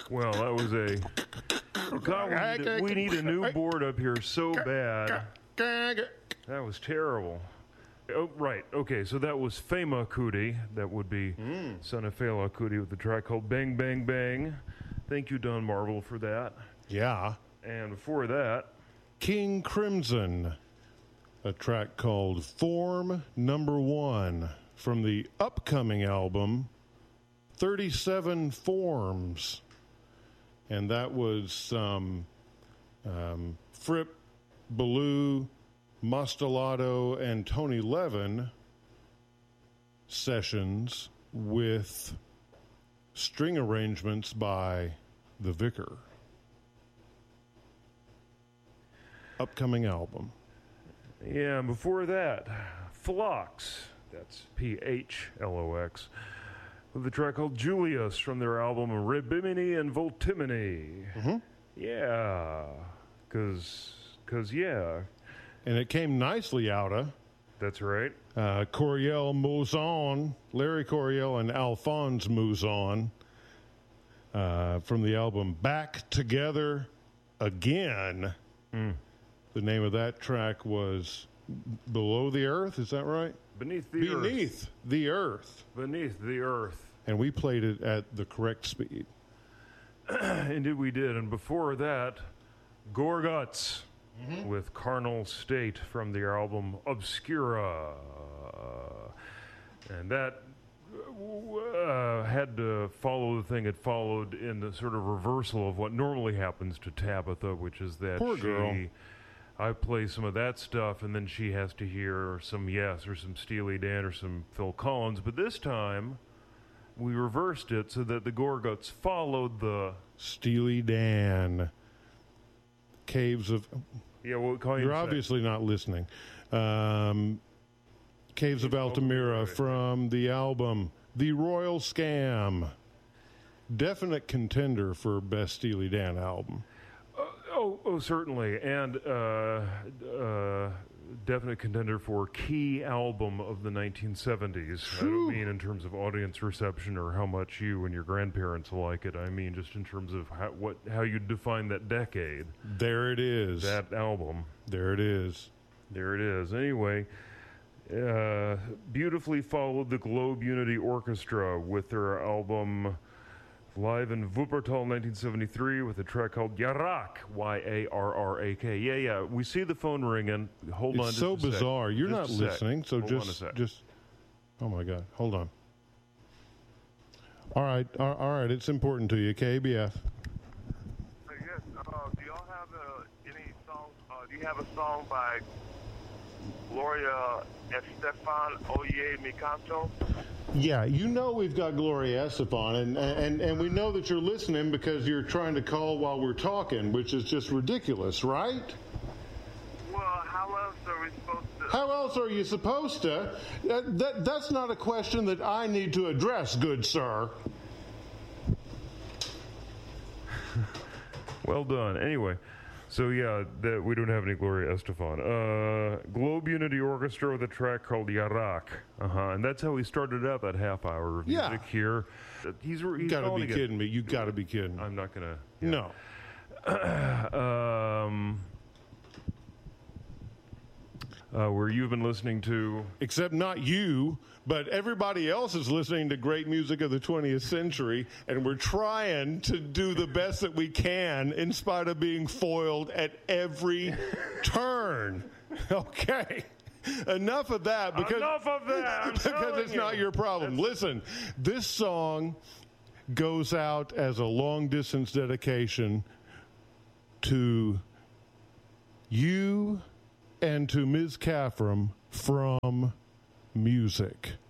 Well, that was we need a new board up here so bad. That was terrible. Oh, right. Okay, so that was Fema Kuti. That would be son of Fela Kuti with the track called Bang Bang Bang. Thank you, Don Marvel, for that. Yeah. And before that, King Crimson, a track called Form Number 1 from the upcoming album 37 Forms. And that was Fripp, Ballou, Mostolato, and Tony Levin sessions with string arrangements by The Vicar. Upcoming album. Yeah, and before that, Phlox, that's Phlox, with a track called Julius from their album Rebimini and Voltimini. Mm-hmm. Yeah, because yeah. And it came nicely out of. That's right. Coriel Mouzon, Larry Coriel and Alphonse Mouzon from the album Back Together Again. The name of that track was Below the Earth, is that right? Beneath the Earth. Beneath the Earth. Beneath the Earth. And we played it at the correct speed. Indeed we did. And before that, Gorguts with Carnal State from the album Obscura. And that had to follow the thing it followed in the sort of reversal of what normally happens to Tabitha, which is that Poor girl. I play some of that stuff, and then she has to hear some Yes or some Steely Dan or some Phil Collins. But this time, we reversed it so that the Gorguts followed the Steely Dan. Caves of... Yeah, we'll call you. You're obviously not listening. Caves of Altamira from the album The Royal Scam. Definite contender for Best Steely Dan album. Oh, certainly. And definite contender for key album of the 1970s. I don't mean in terms of audience reception or how much you and your grandparents like it. I mean just in terms of how you define that decade. There it is. That album. There it is. There it is. Anyway, beautifully followed the Globe Unity Orchestra with their album live in Wuppertal 1973 with a track called Yarak, Y-A-R-R-A-K. Yeah, we see the phone ringing. Hold on It's just so a sec. bizarre. You're Just not a sec. listening, so Hold on a sec. just oh my God, hold on. All right, it's important to you, KBF. Yes. Do y'all have any songs? Do you have a song by Gloria Estefan Oye Mi Canto? Yeah, you know we've got Gloria Estefan, and we know that you're listening because you're trying to call while we're talking, which is just ridiculous, right? Well, how else are we supposed to? How else are you supposed to? That's not a question that I need to address, good sir. Well done. Anyway, so yeah, we don't have any Gloria Estefan. Globe Unity Orchestra with a track called Yarak. And that's how we started out that half hour of music here. He's You gotta be kidding me. You gotta be kidding. I'm not gonna. No. Where you've been listening to... Except not you, but everybody else is listening to great music of the 20th century, and we're trying to do the best that we can in spite of being foiled at every turn. Okay. Enough of that. Enough of that! Because it's not your problem. Listen, this song goes out as a long-distance dedication to you and to Ms. Caffram from music.